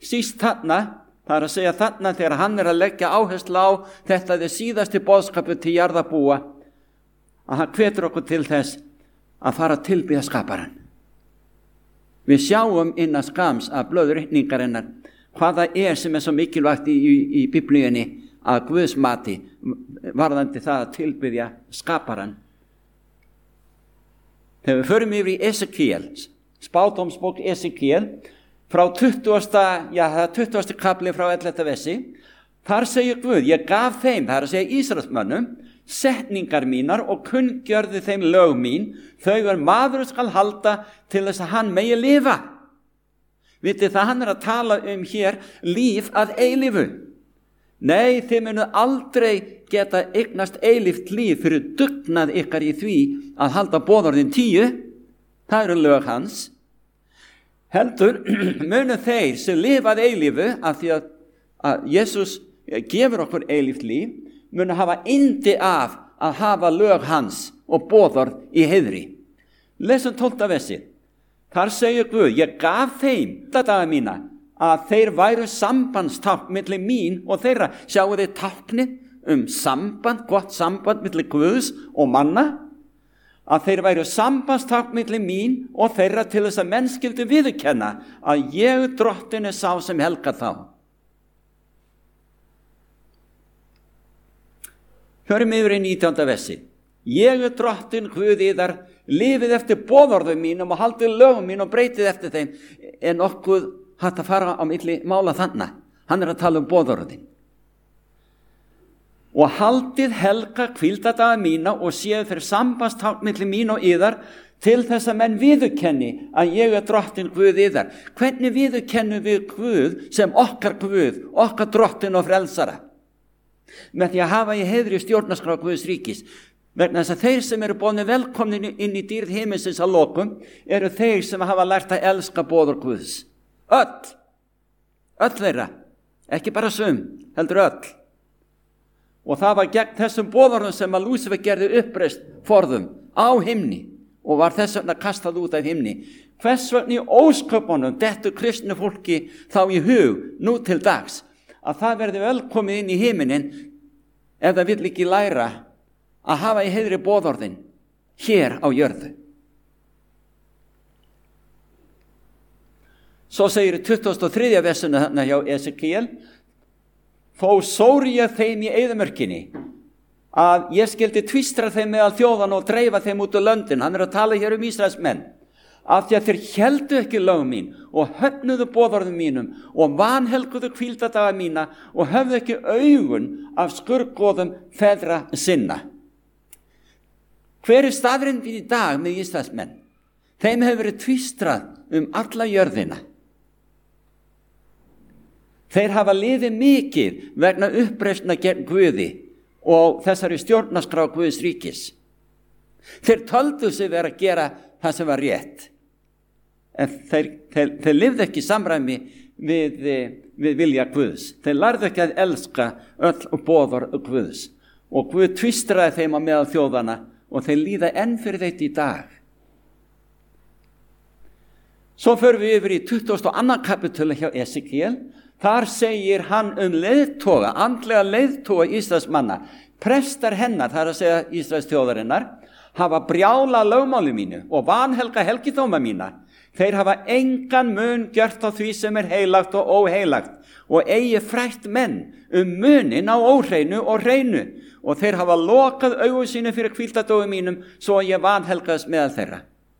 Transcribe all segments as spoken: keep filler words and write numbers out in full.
síst þarna, það er að segja þarna þegar hann er að leggja áherslu á þetta er síðasti boðskapur til jarðarbúa, að hann hvetur okkur til þess að fara að tilbiðja skaparann. Við sjáum innan skams af blöðurreikningarinnar hvað það er sem er svo mikilvægt í, í, í Biblíunni að Guðs mati varðandi það að tilbiðja skaparann. Þegar við förum yfir í Esekiel, spádómsbók Esekiel, frá tuttugasta, já það er tuttugasti kapli frá ellefta versi, þar segir Guð, ég gaf þeim, það er að segja Ísraelsmönnum, setningar mínar og kunngjörði þeim lög mín, þau er maður skal halda til þess að hann megi lifa. Vitið það hann er að tala um hér líf að eilífu. Nei, þið munu aldrei geta eignast eilíft líf fyrir dugnað ykkar í því að halda boðorðin tíu, það eru lög hans. Heldur munu þeir sem lifað eilífu af því að, að Jesús gefur okkur eilíft líf, munu hafa yndi af að hafa lög hans og boðorð í heiðri. Lesum tólfta versi. Þar segir Guð, ég gaf þeim daga mína að þeir væru sambandstákn milli mín og þeirra. Sjáu þið táknið um samband, gott samband milli Guðs og manna, að þeir væru sambandstákn milli mín og þeirra til þess að menn skyldu viðurkenna að ég drottinn er sá sem helgar þá. Hörum yfir í nítjánda versi. Ég er drottinn Guð yðar, lifið eftir boðorðum mínum og haldið lögum mín og breytið eftir þeim. En nokkuð hægt að fara á milli mála þannig. Hann er að tala um boðorðin. Og haldið helga hvíldadaga mína og séu fyrir sambandstákn milli mín og yðar til þess að menn viðurkenni að ég er drottinn Guð yðar. Hvernig viðurkennum við Guð sem okkar Guð, okkar drottinn og frelsara? Með því að hafa í heiðri stjórnarskrá Guðs ríkis. Vegna þess að þeir sem eru boðnir velkomnir inn í dýrð himinsins að lokum eru þeir sem hafa lært að elska boðorð Guðs. Öll. Öll þeirra. Ekki bara sum, heldur öll. Og það var gegn þessum boðorðum sem að Lúsifer gerði uppreist forðum á himni og var þess vegna kastað út af himni. Hvers vegna í ósköpunum dettur kristnu fólki þá í hug nú til dags að það verði velkomið inn í himinin ef það vill ekki læra að hafa í heiðri boðorðin hér á jörðu. Svo segir í tuttugasta og þriðja versinu þarna hjá Esekiel, þó sóri ég þeim í eyðimörkinni að ég skildi tvistra þeim meðal þjóðan og dreifa þeim út úr löndin. Hann er að tala hér um Ísraelsmenn. Af því að þeir héldu ekki lög mín og höfnuðu boðorðum mínum og vanhelguðu hvíldadaga mína og höfðu ekki augun af skurðgoðum feðra sinna. Hver er staðreyndin í dag með Ísraelsmenn? Þeim hefur verið tvístrað um alla jörðina. Þeir hafa liðið mikið vegna uppreisna gegn Guði og þessari stjórnarskrá Guðs ríkis. Þeir töldu sig vera að gera það sem var rétt. En þeir, þeir, þeir lifðu ekki í samræmi við, við vilja Guðs. Þeir lærðu ekki að elska öll boðorð Guðs. Og Guð tvístraði þeim á meðal þjóðana og þeir líða enn fyrir þetta í dag. Svo förum við yfir í tuttugasta og annað kapítölu hjá Esekiel. Þar segir hann um leiðtoga, andlega leiðtoga Ísraelsmanna. Prestar hennar, það er að segja Ísraels þjóðarinnar, hafa brjála lögmáli mínu og vanhelga helgidóma mína. Þeir hafa engan mun gjört á því sem er heilagt og óheilagt og eigi frætt menn um munin á óhreinu og hreinu og þeir hafa lokað augu sínu fyrir hvíldadói mínum svo að ég vanhelgaðist meðal þeirra.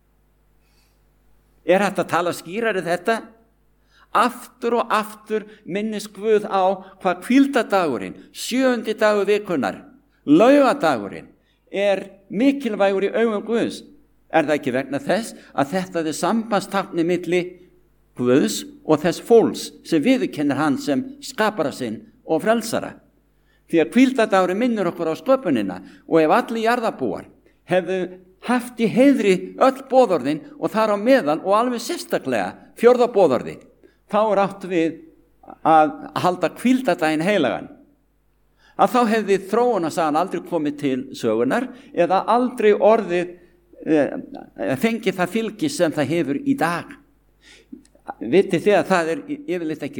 Er þetta að tala skýrari þetta? Aftur og aftur minnist Guð á hvað hvíldadagurinn, sjöundi dagur vikunar, laugadagurinn, er mikilvægur í augum Guðs. Er það ekki vegna þess að þetta er sambandstáknið milli Guðs og þess fólks sem viðurkennir hann sem skapara sinn og frelsara? Því að hvíldadagurinn minnir okkur á sköpunina og ef allir jarðarbúar hefðu haft í heiðri öll boðorðin og þar á meðal og alveg sérstaklega fjórða boðorði, þá er átt við að halda hvíldadaginn heilagan. Að þá hefði þróunarsagan aldrei komið til sögunar eða aldrei orðið eh, fengið það fylgi sem það hefur í dag. Vitið þið að það er yfirleitt ekki